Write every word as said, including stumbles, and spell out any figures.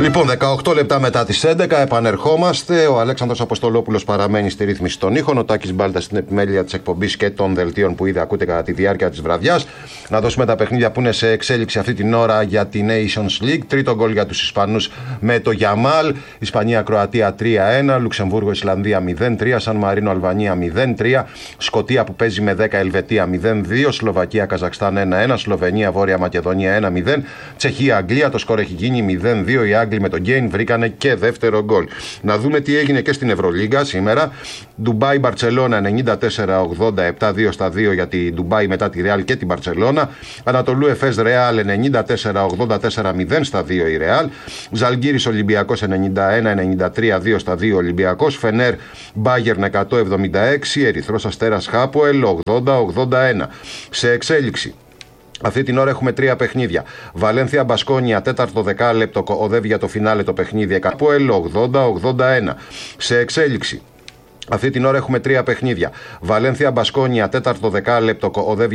Λοιπόν, δεκαοκτώ λεπτά μετά τις έντεκα επανερχόμαστε. Ο Αλέξανδρος Αποστολόπουλος παραμένει στη ρύθμιση των ήχων. Ο Τάκης Μπάλτας στην επιμέλεια της εκπομπής και των δελτίων που ήδη ακούτε κατά τη διάρκεια της βραδιάς. Να δώσουμε τα παιχνίδια που είναι σε εξέλιξη αυτή την ώρα για τη Nations League. Τρίτο γκολ για τους Ισπανούς με το Γιαμάλ. Ισπανία-Κροατία τρία ένα. Λουξεμβούργο-Ισλανδία μηδέν τρία. Σαν Μαρίνο-Αλβανία μηδέν τρία. Σκωτία που παίζει με δέκα. Ελβετία μηδέν δύο. Σλοβακία-Καζακστάν ένα ένα. Σλοβενία-Βόρεια Μακεδονία ένα μηδέν. Τσεχία-Αγγλία. Το σκορ έχει γίνει μηδέν δύο. Οι Άγγλοι με τον Γκέιν βρήκανε και δεύτερο γκολ. Να δούμε τι έγινε και στην Ευρωλίγκα σήμερα. Ντουμπάι Μπαρτσελώνα ενενήντα τέσσερα ογδόντα επτά δύο στα δύο για τη Ντουμπάι μετά τη Ρεάλ και την Μπαρτσελώνα. Ανατολού Εφές Ρεάλ ενενήντα τέσσερα ογδόντα τέσσερα μηδέν στα δύο η Ρεάλ. Ζαλγκύρης Ολυμπιακός ενενήντα ένα ενενήντα τρία δύο στα δύο Ολυμπιακός. Φενέρ Μπάγερν εκατόν εβδομήντα έξι. Ερυθρός Αστέρας Χάποελ ογδόντα ογδόντα ένα. Σε εξέλιξη. Αυτή την ώρα έχουμε τρία παιχνίδια. Βαλένθια Μπασκόνια, τέταρτο δεκάλεπτο, οδεύει για το φινάλε το παιχνίδι. Χάποελ ογδόντα ογδόντα ένα. Σε εξέλιξη. Αυτή την ώρα έχουμε τρία παιχνίδια. Βαλένθια Μπασκόνια, τέταρτο δεκάλεπτο, οδεύει